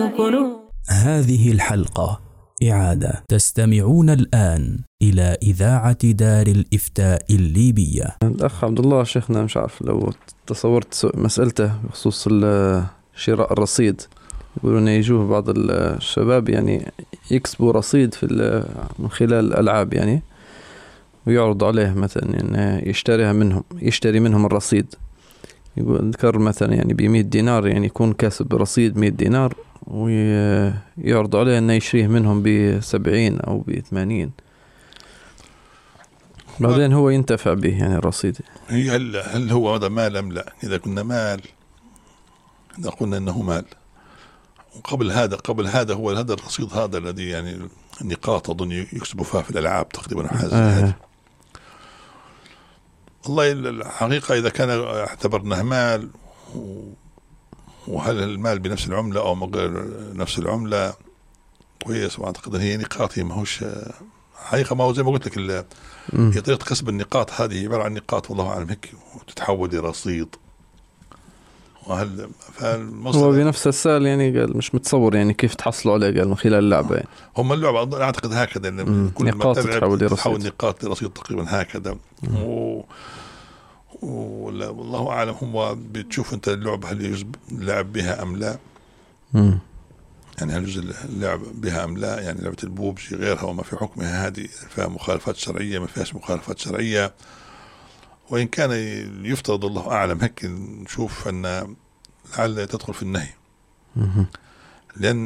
وكنوز. هذه الحلقة إعادة. تستمعون الآن إلى إذاعة دار الإفتاء الليبية. الأخ عبد الله شيخنا، مش عارف لو تصورت مسألته بخصوص شراء الرصيد. يقولون يجوه بعض الشباب يعني يكسبوا رصيد من خلال الألعاب يعني، ويعرض عليه مثلا يعني يشتري منهم الرصيد. يقول ذكر مثلا يعني ب100 دينار، يعني يكون كاسب رصيد 100 دينار، ويعرض عليه أنه يشريه منهم ب70 أو ب80، بعدين هو ينتفع به يعني الرصيد. هي هل هو هذا مال أم لا؟ إذا قلنا أنه مال، وقبل هذا هو هذا الرصيد هذا الذي يعني النقاط أظن يكسبوا فيها في الألعاب تقريبا حاجة. والله الحقيقة إذا كان اعتبرناه مال، وهل المال بنفس العملة أو غير نفس العملة كويس، وأعتقد أن هي نقاط، هي ما هوش حقيقة، ما هو زي ما قلت لك هي طريقة كسب النقاط هذه عبارة عن نقاط والله أعلم هيك، وتتحول لرصيد. هو بنفس السؤال يعني قال مش متصور يعني كيف تحصلوا عليه، قال من خلال اللعبة يعني. هم اللعبة أعتقد هكذا، إن كل نقاط ما تتحول نقاط لرصيد تقريبا هكذا. والله أعلم هو بتشوف أنت اللعبة هل يجوز اللعب بها أم لا. يعني هل يجوز اللعب بها أم لا، يعني لعبة البوبجي غيرها وما في حكمها هذه فيها مخالفات شرعية ما فيهاش مخالفات شرعية. وإن كان يفترض الله أعلم هيك نشوف أن لعل تدخل في النهي، لأن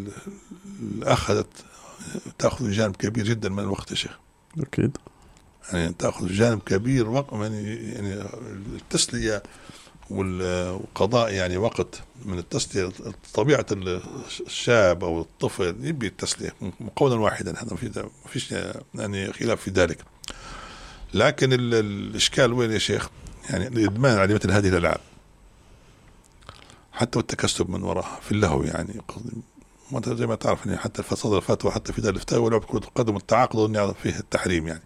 تأخذ جانب كبير جدا من الوقت يا شيخ. أكيد يعني تأخذ جانب كبير وقت يعني التسلية والقضاء يعني وقت من التسلية. طبيعة الشاب أو الطفل يبي التسلية قولا واحدا، هذا ما فيش يعني خلاف في ذلك. لكن الإشكال وين يا شيخ؟ يعني الإدمان على مثل هذه الألعاب حتى والتكسب من وراها في اللهو، يعني زي ما تعرف يعني حتى صدر الفتوى حتى في دار الإفتاء ولعب كرة القدم التعاقد أظن فيه التحريم، يعني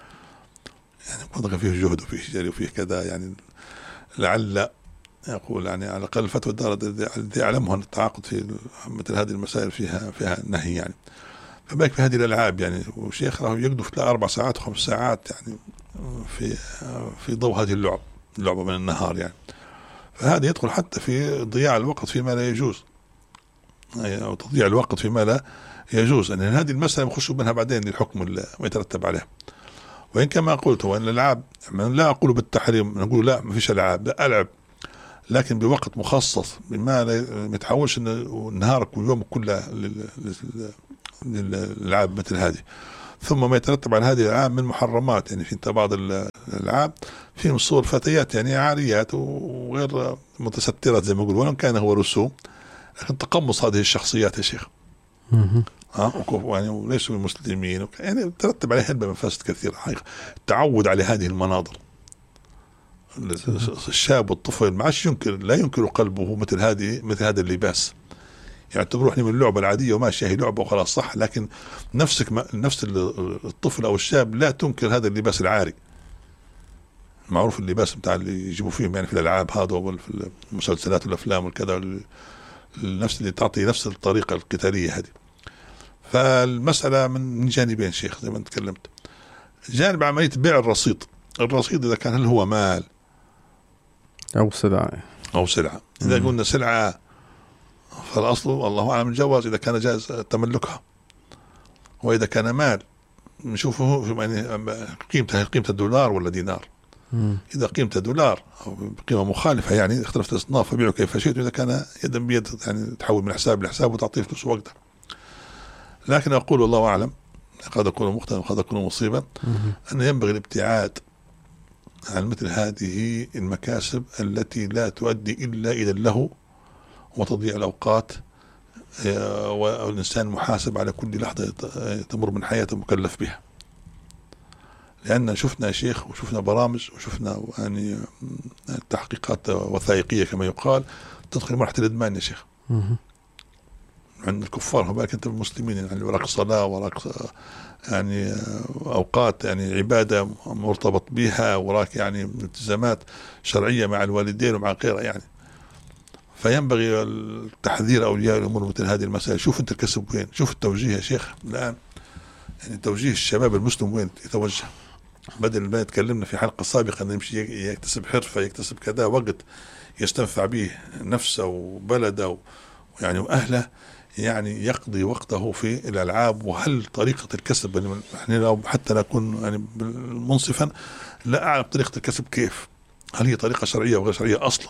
فيه جهد وفيه جري وفيه كذا، يعني لعل يقول يعني على الأقل الفتوى الدار الذي أعلمها أن التعاقد في مثل هذه المسائل فيها نهي يعني. فبالك في هذه الألعاب يعني، وشيخ راهو يقدف 4 ساعات و5 ساعات يعني في ضوء هذه اللعبة من النهار يعني. فهذا يدخل حتى في ضياع الوقت فيما لا يجوز، أو تضييع الوقت فيما لا يجوز. أن هذه المسألة يخشوا منها بعدين للحكم اللي يترتب عليه. وإن كما قلت هو أن الألعاب لا أقول بالتحريم، نقول لا ما فيش ألعاب، لا ألعب لكن بوقت مخصص، بما ما يتحولش نهارك ويومك كله للألعاب مثل هذه. ثم ما يترتب على هذه الألعاب من محرمات، يعني في بعض الألعاب فيهم صور فتيات يعني عاريات وغير متسترات زي ما يقول، ولو كان هو رسوم، لكن تقمص هذه الشخصيات يا شيخ. يعني وليسوا مسلمين يعني ترتب عليه هلبة مفاسد كثيرة حقيقة. التعود على هذه المناظر، الشاب والطفل ما عادش لا ينكر قلبه مثل هذا اللباس. يعني تروح من اللعبة العادية وماشي هي لعبة وخلاص صح، لكن نفس الطفل أو الشاب لا تنكر هذا اللباس العاري معروف، اللباس بتاع اللي يجيبوا فيهم يعني في الألعاب هذا وفي المسلسلات والأفلام والكذا، نفس اللي تعطي نفس الطريقة القتالية هذه. فالمسألة من جانبين شيخ زي ما تكلمت. جانب عملية بيع الرصيد إذا كان هل هو مال أو سلعة. إذا قلنا سلعة فالأصل الله أعلم الجواز إذا كان جائز تملكها، وإذا كان مال نشوفه يعني قيمة دولار ولا دينار. إذا قيمة دولار أو قيمة مخالفة يعني اختلفت الأصناف فبيعه كيف شئت، إذا كان يدا بيد يعني تحول من حساب لحساب وتعطيه فلوس وقتها. لكن أقول والله أعلم قد أكون مختلف وقد أكون مصيبا، أن ينبغي الابتعاد عن مثل هذه المكاسب التي لا تؤدي إلا إلى اللهو وتضييع الأوقات، والإنسان محاسب على كل لحظة تمر من حياته مكلف بها. لأن شفنا يا شيخ وشفنا برامج وشفنا يعني تحقيقات وثائقية كما يقال تدخل مرحلة الإدمان يا شيخ عند الكفار. هو بالك أنت المسلمين يعني وراك صلاة وراك يعني أوقات يعني عبادة مرتبط بها، وراك يعني التزامات شرعية مع الوالدين ومع غيرها يعني. فينبغي التحذير أولياء الأمور مثل هذه المسائل. شوف أنت الكسب وين، شوف التوجيه يا شيخ الآن، يعني توجيه الشباب المسلم وين يتوجه، بدل ما يتكلمنا في حلقة سابقة أن يمشي يكتسب حرفة، يكتسب كذا وقت يستنفع به نفسه وبلده يعني وأهله، يعني يقضي وقته في الألعاب. وهل طريقة الكسب، يعني لو حتى نكون يعني منصفا لا أعلم طريقة الكسب كيف، هل هي طريقة شرعية وغير شرعية أصلا؟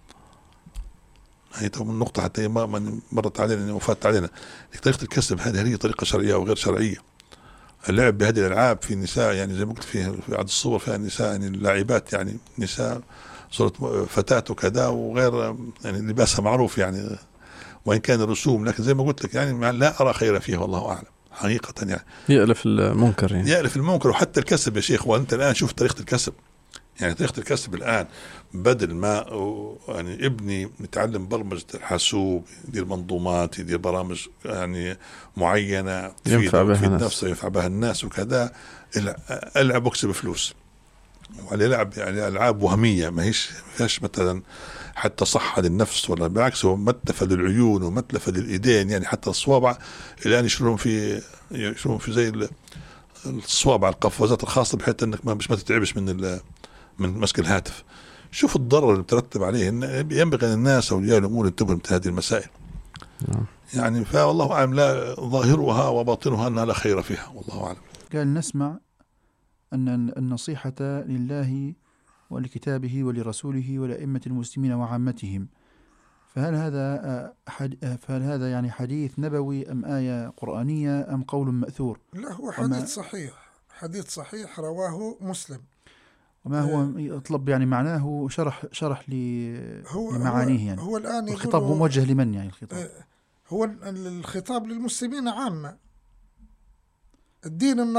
هي النقطة حتى ما مرت علينا وفاتت علينا. طريقة الكسب هذه هل هي طريقة شرعية أو غير شرعية؟ اللعب بهذه الألعاب في نساء، يعني زي ما قلت في بعض الصور فيها النساء يعني لاعبات، يعني نساء صورة فتاة وكذا وغير، يعني لباسها معروف يعني وإن كان الرسوم، لكن زي ما قلت لك يعني لا أرى خير فيها والله أعلم حقيقة. يعني يألف المنكر، يعني يألف المنكر. وحتى الكسب يا شيخ، وأنت الآن شوف طريقة الكسب، يعني طريقة الكسب الآن بدل ما يعني ابني يتعلم برمجة الحاسوب، يدير منظومات، يدير برامج يعني معينة ينفع بها نفسه، ينفع بها الناس وكذا، ألعب واكسب فلوس، ويلعب يعني ألعاب وهمية ما فيهاش مثلا حتى صحة للنفس، ولا بالعكس هو متلفة للعيون ومتلفة للإيدين، يعني حتى الصوابع الآن يشترون في زي الصوابع القفازات الخاصة بحيث أنك ما تتعبش من مسك الهاتف. شوف الضرر اللي بترتب عليه. ينبغي الناس أولياء الأمور ينتبهوا لمثل هذه المسائل. يعني فوالله أعلم، لا ظاهرها وباطنها أنها لا خير فيها والله أعلم. قال نسمع أن النصيحة لله ولكتابه ولرسوله ولأئمة المسلمين وعامتهم، فهل هذا يعني حديث نبوي أم آية قرآنية أم قول مأثور؟ لا، هو حديث صحيح رواه مسلم. وما هو يطلب يعني معناه شرح لمعانيه، يعني هو الآن الخطاب هو موجه لمن؟ يعني هو الخطاب للمسلمين عامة. الدين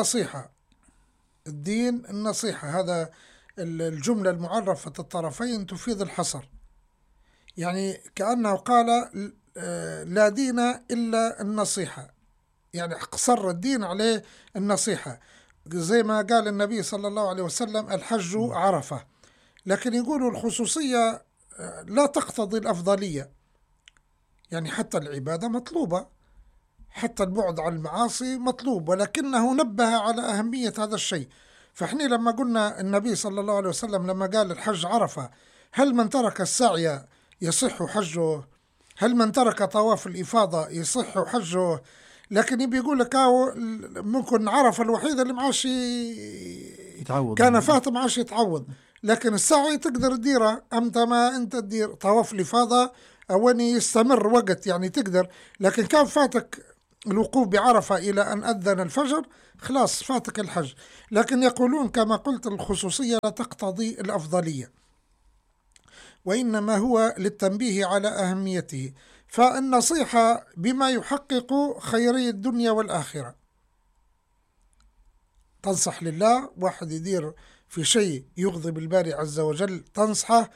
النصيحة، هذا الجملة المعرفة الطرفين تفيد الحصر، يعني كأنه قال لا دين إلا النصيحة، يعني اقتصر الدين عليه النصيحة، زي ما قال النبي صلى الله عليه وسلم الحج عرفة. لكن يقولوا الخصوصية لا تقتضي الأفضلية، يعني حتى العبادة مطلوبة، حتى البعد عن المعاصي مطلوب، ولكنه نبه على أهمية هذا الشيء. فإحنا لما قلنا النبي صلى الله عليه وسلم لما قال الحج عرفة، هل من ترك السعي يصح حجه؟ هل من ترك طواف الإفاضة يصح حجه؟ لكن يبي يقول لك ممكن عرفة الوحيدة اللي معاش يتعوض، كان فات معاش يتعوض، لكن السعي تقدر تديره. أمتى ما أنت تدير طواف الإفاضة أولي يستمر وقت يعني تقدر، لكن كان فاتك الوقوف بعرفة إلى أن أذن الفجر خلاص فاتك الحج. لكن يقولون كما قلت الخصوصية لا تقتضي الأفضلية، وإنما هو للتنبيه على أهميته. فالنصيحة بما يحقق خيري الدنيا والآخرة، تنصح لله، واحد يدير في شيء يغضب الباري عز وجل تنصحه.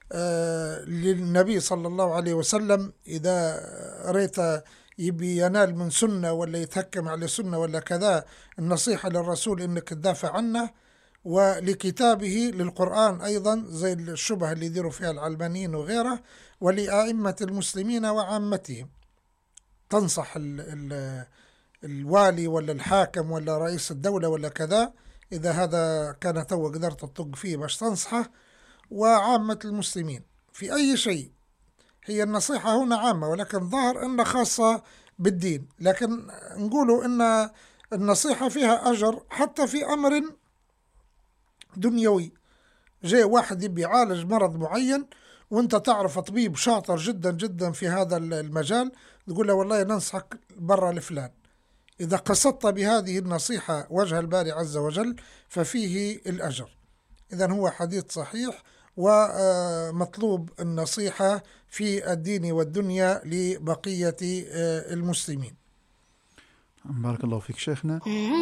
للنبي صلى الله عليه وسلم إذا ريت يبي ينال من سنة ولا يتهكم على سنة ولا كذا، النصيحة للرسول إنك تدافع عنه، ولكتابه للقرآن أيضا زي الشبهة اللي يديروا فيها العلمانيين وغيره، ولأئمة المسلمين وعامتهم، تنصح الوالي ولا الحاكم ولا رئيس الدولة ولا كذا، إذا هذا كان تو قدرت تطق فيه باش تنصحه، وعامة المسلمين في أي شيء. هي النصيحة هنا عامة، ولكن ظاهر أنها خاصة بالدين، لكن نقولوا أن النصيحة فيها أجر حتى في أمر دنيوي. جاء واحد يبي يعالج مرض معين وانت تعرف طبيب شاطر جدا جدا في هذا المجال، تقول له والله ننصحك برا لفلان. إذا قصدت بهذه النصيحة وجه الباري عز وجل ففيه الأجر. إذن هو حديث صحيح، ومطلوب النصيحة في الدين والدنيا لبقية المسلمين. بارك الله فيك شيخنا.